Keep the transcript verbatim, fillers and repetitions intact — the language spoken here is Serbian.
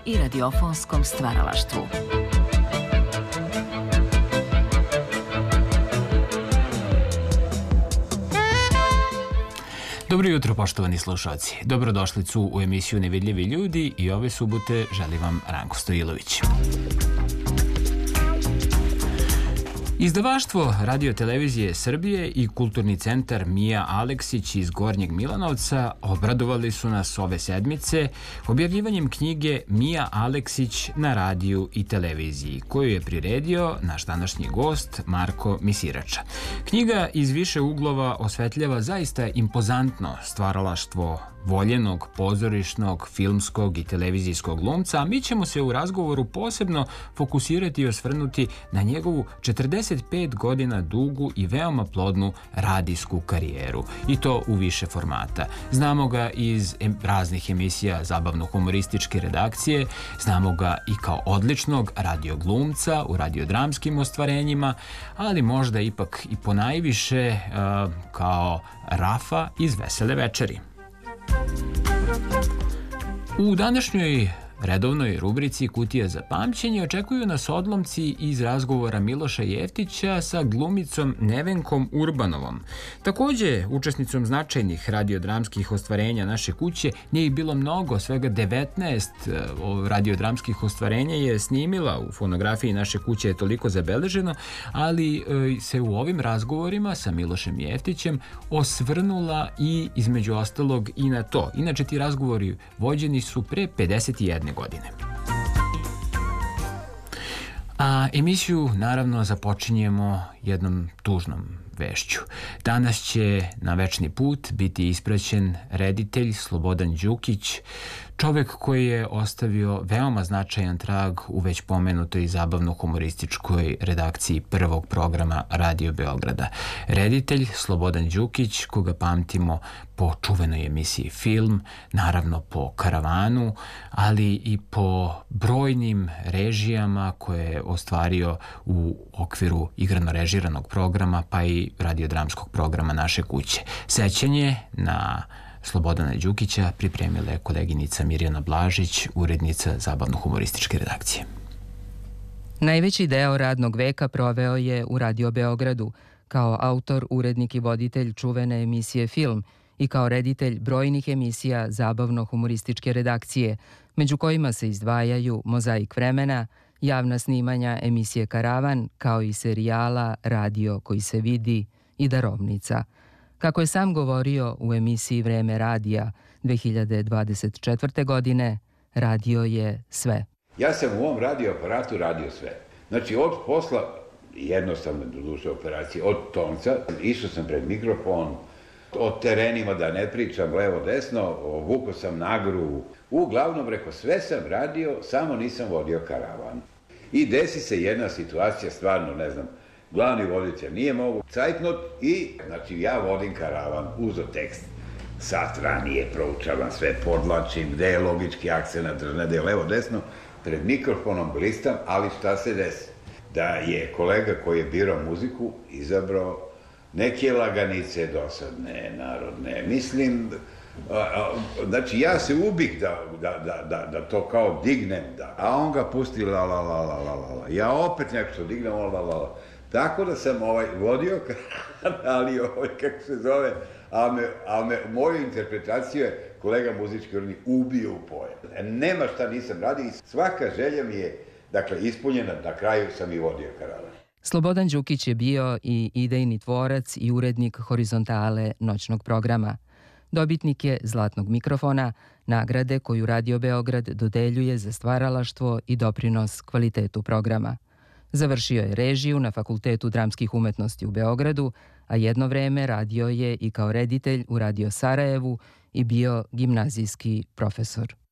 i radiofonskom stvaralaštvu. Dobro jutro, poštovani slušalci. Dobrodošlicu u emisiju Nevidljivi ljudi i ove subote želi vam Ranko Stojilović. Izdavaštvo Radio-televizije Srbije i Kulturni centar Mija Aleksić iz Gornjeg Milanovca obradovali su nas ove sedmice objavljivanjem knjige Mija Aleksić na radiju i televiziji, koju je priredio naš današnji gost Marko Misirača. Knjiga iz više uglova osvetljava zaista impozantno stvaralaštvo voljenog pozorišnog, filmskog i televizijskog glumca, a mi ćemo se u razgovoru posebno fokusirati i osvrnuti na njegovu četrdeset pet godina dugu i veoma plodnu radijsku karijeru, i to u više formata. Znamo ga iz raznih emisija zabavno-humorističke redakcije, znamo ga i kao odličnog radioglumca u radiodramskim ostvarenjima, ali možda ipak i ponajviše uh, kao Rafa iz Vesele večeri. U današnjoj redovnoj rubrici Kutija za pamćenje očekuju nas odlomci iz razgovora Miloša Jeftića sa glumicom Nevenkom Urbanovom. Takođe, učesnicom značajnih radiodramskih ostvarenja naše kuće, nije ih bilo mnogo, svega devetnaest radiodramskih ostvarenja je snimila u fonografiji naše kuće, je toliko zabeleženo, ali se u ovim razgovorima sa Milošem Jeftićem osvrnula i između ostalog i na to. Inače, ti razgovori vođeni su pre pedeset jedne godine. A emisiju naravno započinjemo jednom tužnom vešću. Danas će na večni put biti ispraćen reditelj Slobodan Đukić, čovek koji je ostavio veoma značajan trag u već pomenutoj zabavno-humorističkoj redakciji prvog programa Radio Beograda. Reditelj Slobodan Đukić, koga pamtimo po čuvenoj emisiji Film, naravno po Karavanu, ali i po brojnim režijama koje je ostvario u okviru igrano-režiranog programa, pa i radiodramskog programa naše kuće. Sećanje na Slobodana Đukića pripremila je koleginica Mirjana Blažić, urednica zabavno-humorističke redakcije. Najveći deo radnog veka proveo je u Radio Beogradu, kao autor, urednik i voditelj čuvene emisije Film i kao reditelj brojnih emisija zabavno-humorističke redakcije, među kojima se izdvajaju Mozaik vremena, javna snimanja emisije Karavan, kao i serijala Radio koji se vidi i Darovnica. Kako je sam govorio u emisiji Vreme radija dve hiljade dvadeset četvrte. godine, radio je sve. Ja sam u ovom radio aparatu radio sve. Znači, od posla, jednostavno do duše operacije, od tonca, išao sam pred mikrofon, od terenima da ne pričam levo-desno, vukao sam nagru. Uglavnom, reko, sve sam radio, samo nisam vodio Karavan. I desi se jedna situacija, stvarno, ne znam, glavni voditelj nije mogu cajtnut i, znači, ja vodim Karavan, uzo tekst. Sat ranije proučavam sve, podlačim, gde je logički akcenat, gde je levo-desno, pred mikrofonom blistam, ali šta se desi? Da je kolega koji je birao muziku izabrao neke laganice dosadne, narodne. Mislim, znači, ja se ubih da, da, da, da, da to kao dignem, da, a on ga pusti la la la la la la. Ja opet nekako što dignem la la la. Tako da sam ovaj vodio, ali ovaj, kako se zove, a me, a me, moju interpretaciju je kolega muzički urednik ubio u pojam. Nema šta nisam radio i svaka želja mi je, dakle, ispunjena, na kraju sam i vodio Karavan. Slobodan Đukić je bio i idejni tvorac i urednik Horizontale noćnog programa. Dobitnik je Zlatnog mikrofona, nagrade koju Radio Beograd dodeljuje za stvaralaštvo i doprinos kvalitetu programa. Završio je režiju na Fakultetu dramskih umetnosti u Beogradu, a jedno vreme radio je i kao reditelj u Radio Sarajevu i bio gimnazijski profesor.